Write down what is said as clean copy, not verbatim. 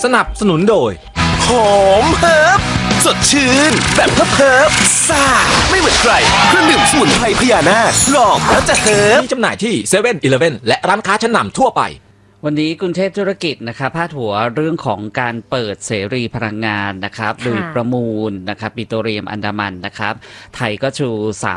สนับสนุนโดยหอมเฮิร์บสดชื่นแบบเฮิร์บซ่าไม่เหมือนใครเครื่องดื่มสมุนไพรพญานาคลองแล้วจะเฮิร์บมีจำหน่ายที่7-Eleven และร้านค้าชั้นนำทั่วไปวันนี้กรุงเทพธุรกิจนะครับพาดหัวเรื่องของการเปิดเสรีพลังงานนะครับโดยประมูลนะครับปิโตรเลียมอันดามันนะครับไทยก็ชู